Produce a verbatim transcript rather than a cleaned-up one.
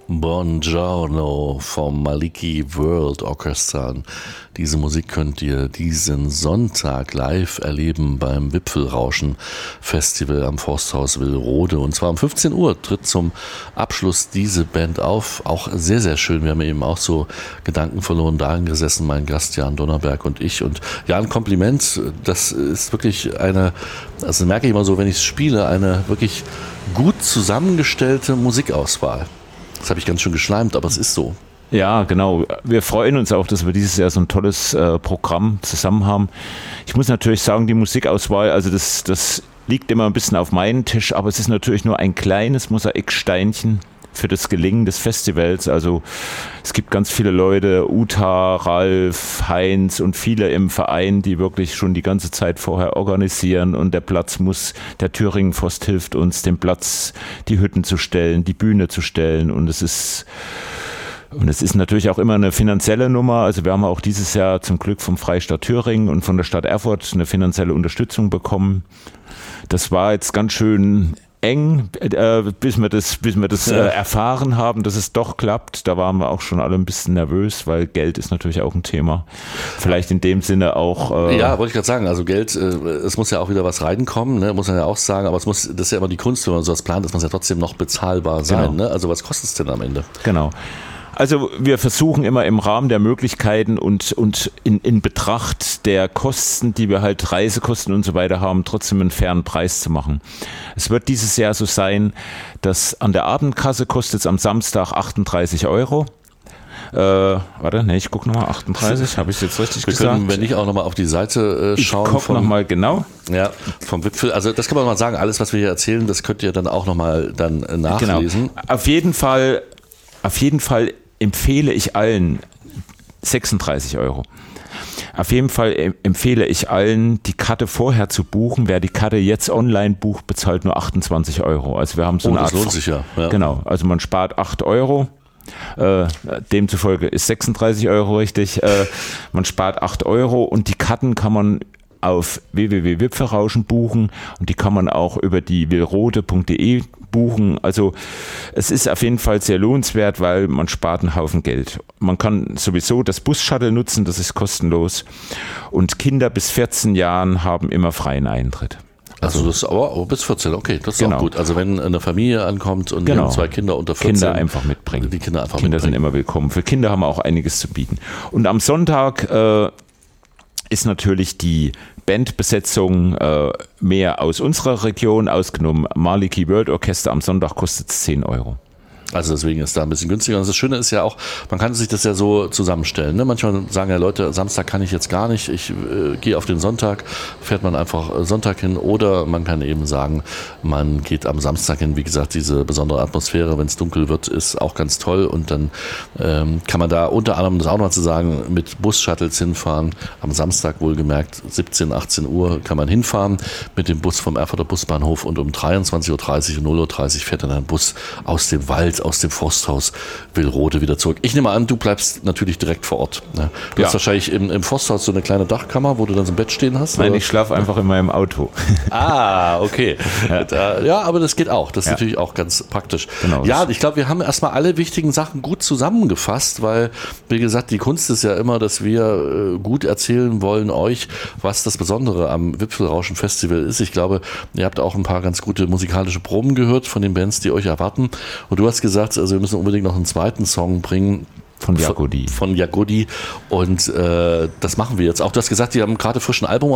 Buongiorno vom Maliki World Orchestra. Diese Musik könnt ihr diesen Sonntag live erleben beim Wipfelrauschen Festival am Forsthaus Willrode. Und zwar um fünfzehn Uhr tritt zum Abschluss diese Band auf. Auch sehr, sehr schön. Wir haben eben auch so Gedanken verloren darin gesessen, mein Gast Jan Donnerberg und ich. Und ja, ein Kompliment. Das ist wirklich eine, also merke ich immer so, wenn ich es spiele, eine wirklich gut zusammengestellte Musikauswahl. Das habe ich ganz schön geschleimt, aber es ist so. Ja, genau. Wir freuen uns auch, dass wir dieses Jahr so ein tolles äh, Programm zusammen haben. Ich muss natürlich sagen, die Musikauswahl, also das, das liegt immer ein bisschen auf meinen Tisch, aber es ist natürlich nur ein kleines Mosaiksteinchen für das Gelingen des Festivals. Also es gibt ganz viele Leute, Uta, Ralf, Heinz und viele im Verein, die wirklich schon die ganze Zeit vorher organisieren, und der Platz muss, der Thüringen-Forst hilft uns, den Platz, die Hütten zu stellen, die Bühne zu stellen, und es ist Und es ist natürlich auch immer eine finanzielle Nummer. Also wir haben auch dieses Jahr zum Glück vom Freistaat Thüringen und von der Stadt Erfurt eine finanzielle Unterstützung bekommen. Das war jetzt ganz schön eng, äh, bis wir das, bis wir das äh, erfahren haben, dass es doch klappt. Da waren wir auch schon alle ein bisschen nervös, weil Geld ist natürlich auch ein Thema. Vielleicht in dem Sinne auch... Äh ja, wollte ich gerade sagen, also Geld, äh, es muss ja auch wieder was reinkommen, ne? Muss man ja auch sagen, aber es muss, das ist ja immer die Kunst, wenn man sowas plant, dass man es ja trotzdem noch bezahlbar sein. Genau. Ne? Also was kostet es denn am Ende? Genau. Also wir versuchen immer im Rahmen der Möglichkeiten und, und in, in Betracht der Kosten, die wir halt Reisekosten und so weiter haben, trotzdem einen fairen Preis zu machen. Es wird dieses Jahr so sein, dass an der Abendkasse kostet es am Samstag achtunddreißig Euro. Äh, warte, ne, ich gucke nochmal, achtunddreißig, habe ich jetzt richtig wir gesagt? Können, wenn nicht, auch nochmal auf die Seite äh, schauen. Ich gucke nochmal genau. Ja, vom Wipfel, also das kann man mal sagen, alles was wir hier erzählen, das könnt ihr dann auch nochmal dann äh, nachlesen. Genau. Auf jeden Fall, auf jeden Fall empfehle ich allen sechsunddreißig Euro. Auf jeden Fall empfehle ich allen, die Karte vorher zu buchen. Wer die Karte jetzt online bucht, bezahlt nur achtundzwanzig Euro. Also wir haben so oh, eine das Art. lohnt sich ja. Ja. Genau, also man spart acht Euro. Äh, demzufolge ist sechsunddreißig Euro richtig. Äh, man spart acht Euro, und die Karten kann man auf w w w punkt wipfelrauschen buchen, und die kann man auch über die willrode punkt de buchen. Also es ist auf jeden Fall sehr lohnenswert, weil man spart einen Haufen Geld. Man kann sowieso das Bus-Shuttle nutzen, das ist kostenlos, und Kinder bis vierzehn Jahren haben immer freien Eintritt. Also, also das ist aber oh, bis vierzehn, okay, das ist genau. auch gut. Also wenn eine Familie ankommt und genau. zwei Kinder unter vierzehn. Kinder einfach mitbringen. Die Kinder einfach Kinder mitbringen. sind immer willkommen. Für Kinder haben wir auch einiges zu bieten. Und am Sonntag äh, ist natürlich die Bandbesetzung äh, mehr aus unserer Region, ausgenommen Maliki World Orchestra. Am Sonntag kostet es zehn Euro. Also deswegen ist da ein bisschen günstiger. Und das Schöne ist ja auch, man kann sich das ja so zusammenstellen. Ne? Manchmal sagen ja Leute, Samstag kann ich jetzt gar nicht, ich äh, gehe auf den Sonntag, fährt man einfach Sonntag hin. Oder man kann eben sagen, man geht am Samstag hin. Wie gesagt, diese besondere Atmosphäre, wenn es dunkel wird, ist auch ganz toll. Und dann ähm, kann man da unter anderem, das auch noch zu sagen, mit Bus-Shuttles hinfahren. Am Samstag wohlgemerkt, siebzehn, achtzehn Uhr kann man hinfahren mit dem Bus vom Erfurter Busbahnhof, und um dreiundzwanzig Uhr dreißig und null Uhr dreißig fährt dann ein Bus aus dem Wald, aus dem Forsthaus Willrode wieder zurück. Ich nehme an, du bleibst natürlich direkt vor Ort. Ne? Du ja. hast wahrscheinlich im, im Forsthaus so eine kleine Dachkammer, wo du dann so ein Bett stehen hast? Nein, oder? Ich schlafe einfach in meinem Auto. Ah, okay. Ja, da, ja aber das geht auch. Das ist ja. natürlich auch ganz praktisch. Genau. Ja, ich glaube, wir haben erstmal alle wichtigen Sachen gut zusammengefasst, weil, wie gesagt, die Kunst ist ja immer, dass wir äh, gut erzählen wollen euch, was das Besondere am Wipfelrauschen Festival ist. Ich glaube, ihr habt auch ein paar ganz gute musikalische Proben gehört von den Bands, die euch erwarten. Und du hast gesagt, also wir müssen unbedingt noch einen zweiten Song bringen. Von Jagodi. Von Jagodi. Und äh, das machen wir jetzt auch. Du hast gesagt, die haben gerade frisch ein Album